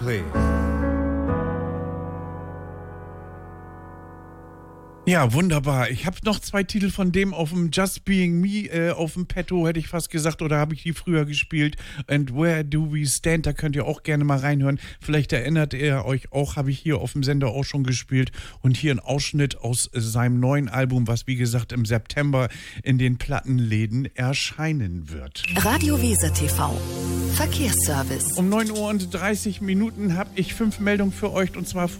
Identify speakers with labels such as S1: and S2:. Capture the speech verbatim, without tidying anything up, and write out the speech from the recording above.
S1: Play. Ja, wunderbar. Ich habe noch zwei Titel von dem auf dem Just Being Me äh, auf dem Petto, hätte ich fast gesagt, oder habe ich die früher gespielt. And Where Do We Stand, da könnt ihr auch gerne mal reinhören. Vielleicht erinnert ihr euch auch, habe ich hier auf dem Sender auch schon gespielt. Und hier ein Ausschnitt aus seinem neuen Album, was wie gesagt im September in den Plattenläden erscheinen wird.
S2: Radio Weser T V Verkehrsservice.
S1: Um neun Uhr und dreißig Minuten habe ich fünf Meldungen für euch, und zwar von